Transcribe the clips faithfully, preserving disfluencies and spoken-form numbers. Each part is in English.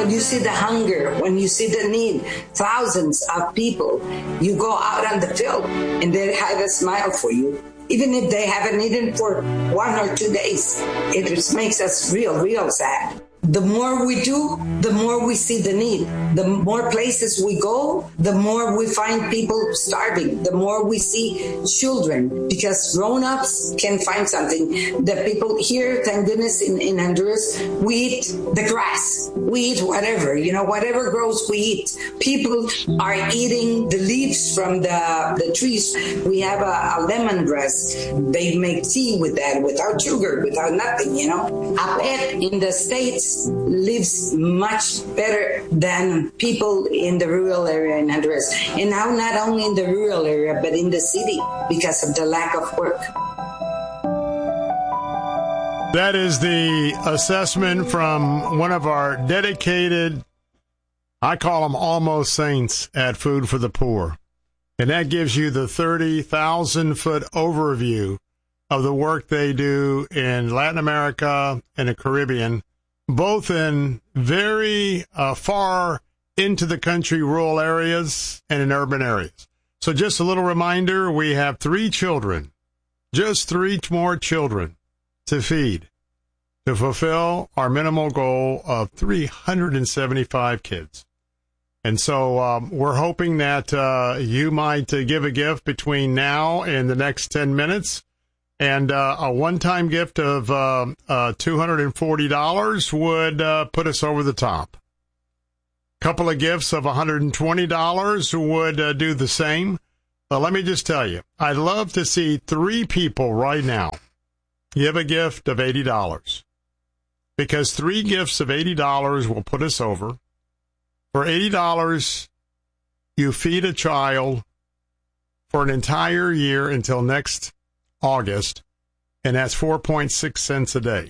when you see the hunger, when you see the need, thousands of people, you go out on the field and they have a smile for you. Even if they haven't eaten for one or two days, it just makes us real, real sad. The more we do, the more we see the need. The more places we go, the more we find people starving. The more we see children, because grown-ups can find something. The people here, thank goodness, in, in Honduras, we eat the grass. We eat whatever, you know, whatever grows, we eat. People are eating the leaves from the, the trees. We have a, a lemongrass. They make tea with that, without sugar, without nothing, you know. A pet in the States lives much better than people in the rural area in Honduras. And now not only in the rural area, but in the city because of the lack of work. That is the assessment from one of our dedicated, I call them almost saints at Food for the Poor. And that gives you the thirty thousand foot overview of the work they do in Latin America and the Caribbean, both in very uh, far into the country rural areas and in urban areas. So just a little reminder, we have three children, just three more children to feed to fulfill our minimal goal of three hundred seventy-five kids. And so um, we're hoping that uh, you might uh, give a gift between now and the next ten minutes. And uh, a one-time gift of uh, uh, two hundred forty dollars would uh, put us over the top. A couple of gifts of one hundred twenty dollars would uh, do the same. But let me just tell you, I'd love to see three people right now give a gift of eighty dollars. Because three gifts of eighty dollars will put us over. For eighty dollars, you feed a child for an entire year until next August, and that's four point six cents a day.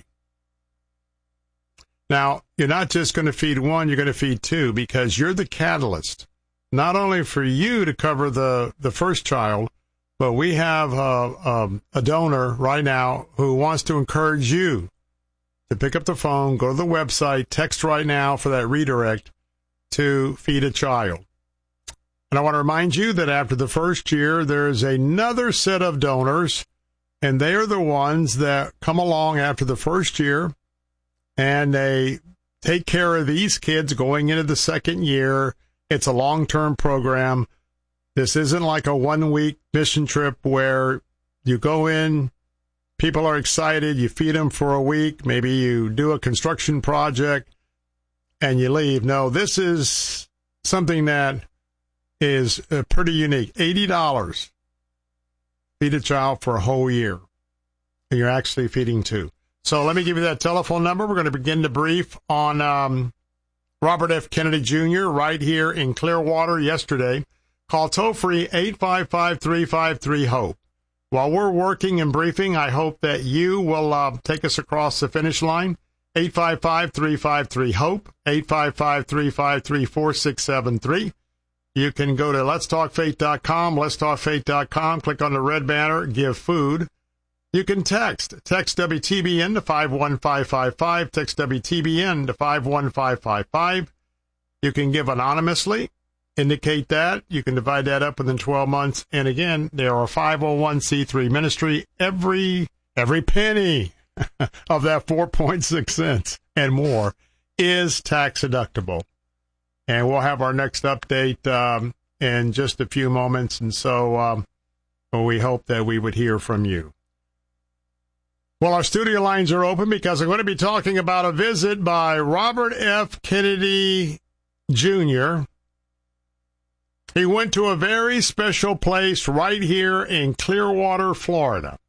Now, you're not just going to feed one, you're going to feed two, because you're the catalyst, not only for you to cover the, the first child, but we have a, a, a donor right now who wants to encourage you to pick up the phone, go to the website, text right now for that redirect to feed a child. And I want to remind you that after the first year, there's another set of donors, and they are the ones that come along after the first year, and they take care of these kids going into the second year. It's a long-term program. This isn't like a one-week mission trip where you go in, people are excited, you feed them for a week, maybe you do a construction project, and you leave. No, this is something that is uh, pretty unique. eighty dollars. Feed a child for a whole year, and you're actually feeding two. So let me give you that telephone number. We're going to begin the brief on um, Robert F. Kennedy Junior right here in Clearwater yesterday. Call toll-free eight five five, three five three, HOPE. While we're working and briefing, I hope that you will uh, take us across the finish line. eight five five, three five three, HOPE, eight five five, three five three, four six seven three. You can go to lets talk faith dot com, lets talk faith dot com, click on the red banner, give food. You can text. Text W T B N to five one five five five, text W T B N to five one five five five. You can give anonymously, indicate that. You can divide that up within twelve months. And again, they are a five oh one c three ministry. Every, every penny of that four point six cents and more is tax deductible. And we'll have our next update um, in just a few moments. And so um, we hope that we would hear from you. Well, our studio lines are open because I'm going to be talking about a visit by Robert F. Kennedy Junior He went to a very special place right here in Clearwater, Florida.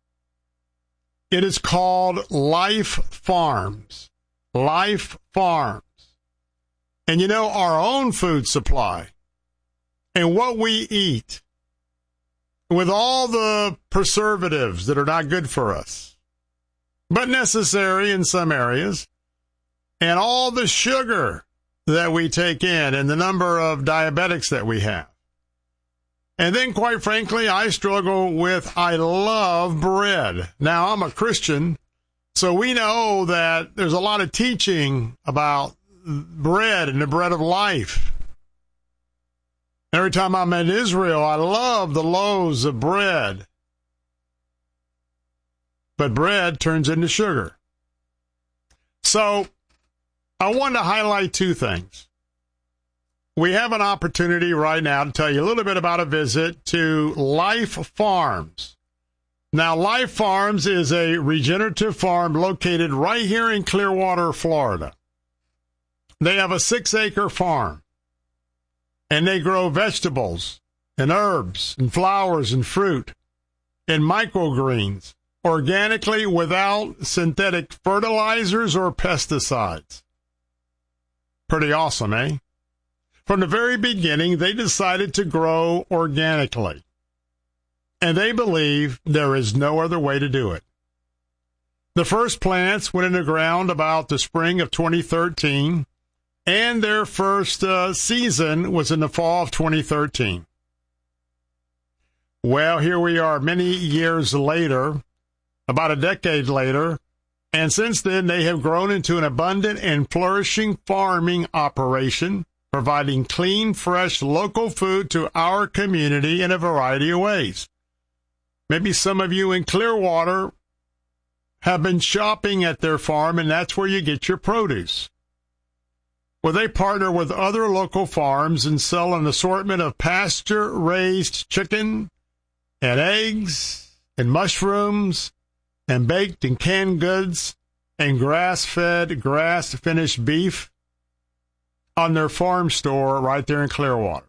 It is called Life Farms. Life Farms. And you know, our own food supply and what we eat with all the preservatives that are not good for us, but necessary in some areas, and all the sugar that we take in and the number of diabetics that we have. And then, quite frankly, I struggle with, I love bread. Now, I'm a Christian, so we know that there's a lot of teaching about bread and the bread of life. Every time I'm in Israel, I love the loaves of bread. But bread turns into sugar. So I want to highlight two things. We have an opportunity right now to tell you a little bit about a visit to Life Farms. Now, Life Farms is a regenerative farm located right here in Clearwater, Florida. They have a six-acre farm, and they grow vegetables and herbs and flowers and fruit and microgreens organically without synthetic fertilizers or pesticides. Pretty awesome, eh? From the very beginning, they decided to grow organically, and they believe there is no other way to do it. The first plants went in the ground about the spring of twenty thirteen, and their first uh, season was in the fall of twenty thirteen. Well, here we are many years later, about a decade later, and since then they have grown into an abundant and flourishing farming operation, providing clean, fresh, local food to our community in a variety of ways. Maybe some of you in Clearwater have been shopping at their farm, and that's where you get your produce. Well, they partner with other local farms and sell an assortment of pasture-raised chicken and eggs and mushrooms and baked and canned goods and grass-fed, grass-finished beef on their farm store right there in Clearwater.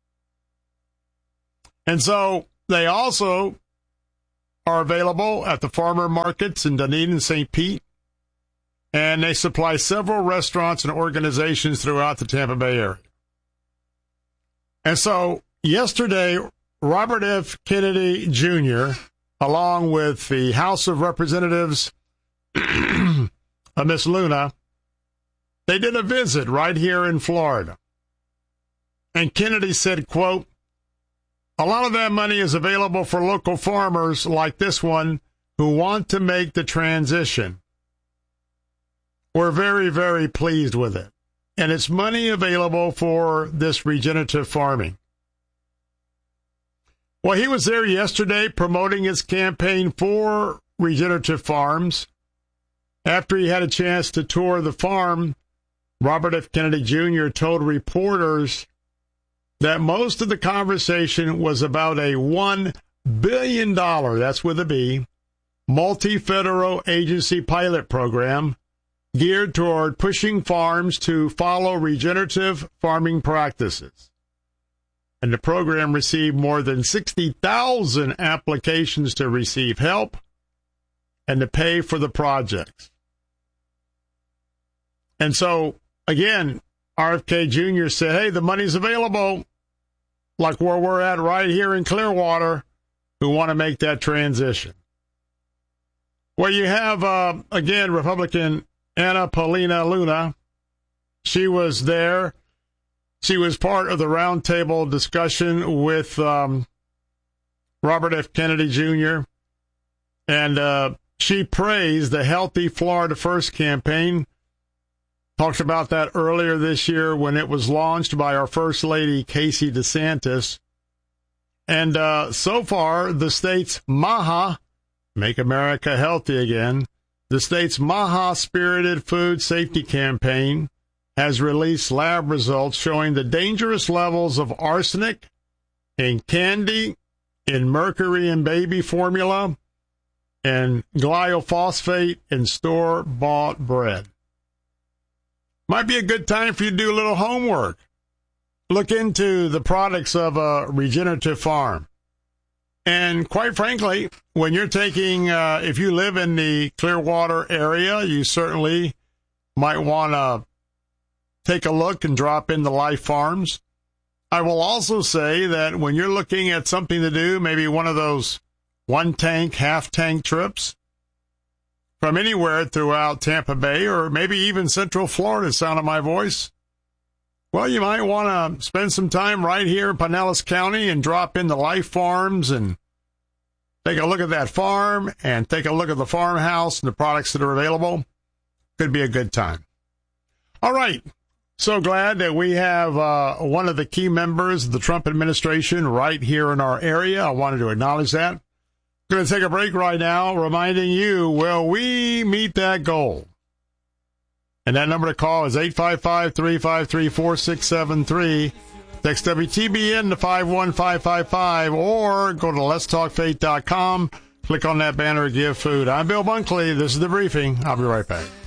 And so they also are available at the farmer markets in Dunedin and Saint Pete, and they supply several restaurants and organizations throughout the Tampa Bay area. And so yesterday, Robert F. Kennedy Junior, along with the House of Representatives, uh, Miss Luna, they did a visit right here in Florida. And Kennedy said, quote, "A lot of that money is available for local farmers like this one who want to make the transition. We're very, very pleased with it. And it's money available for this regenerative farming." Well, he was there yesterday promoting his campaign for regenerative farms. After he had a chance to tour the farm, Robert F. Kennedy Junior told reporters that most of the conversation was about a one billion dollars, that's with a B, multi-federal agency pilot program geared toward pushing farms to follow regenerative farming practices. And the program received more than sixty thousand applications to receive help and to pay for the projects. And so, again, R F K Junior said, hey, the money's available, like where we're at right here in Clearwater, who want to make that transition. Well, you have, uh, again, Republican Anna Paulina Luna. She was there. She was part of the roundtable discussion with um, Robert F. Kennedy Junior, and uh, she praised the Healthy Florida First campaign. Talked about that earlier this year when it was launched by our First Lady, Casey DeSantis. And uh, so far, the state's MAHA, Make America Healthy Again, the state's MAHA Spirited Food Safety Campaign has released lab results showing the dangerous levels of arsenic in candy, in mercury in baby formula, and glyphosate in store-bought bread. Might be a good time for you to do a little homework. Look into the products of a regenerative farm. And quite frankly, when you're taking, uh, if you live in the Clearwater area, you certainly might want to take a look and drop into Life Farms. I will also say that when you're looking at something to do, maybe one of those one-tank, half-tank trips from anywhere throughout Tampa Bay or maybe even Central Florida, sound of my voice, well, you might want to spend some time right here in Pinellas County and drop into Life Farms and take a look at that farm and take a look at the farmhouse and the products that are available. Could be a good time. All right. So glad that we have uh, one of the key members of the Trump administration right here in our area. I wanted to acknowledge that. Going to take a break right now, reminding you, will we meet that goal? And that number to call is eight five five, three five three, four six seven three. Text W T B N to five one five five five or go to lets talk faith dot com. Click on that banner, Give Food. I'm Bill Bunkley. This is The Briefing. I'll be right back.